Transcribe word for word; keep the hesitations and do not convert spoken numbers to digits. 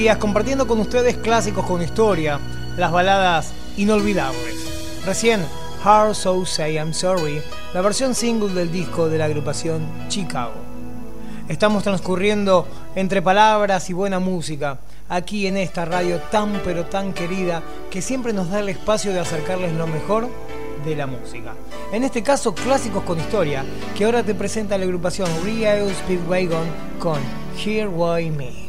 Compartiendo con ustedes clásicos con historia, las baladas inolvidables. Recién, Hard So Say I'm Sorry, la versión single del disco de la agrupación Chicago. Estamos transcurriendo entre palabras y buena música, aquí en esta radio tan pero tan querida, que siempre nos da el espacio de acercarles lo mejor de la música. En este caso, clásicos con historia, que ahora te presenta la agrupación Real Speedwagon con Here Why Me.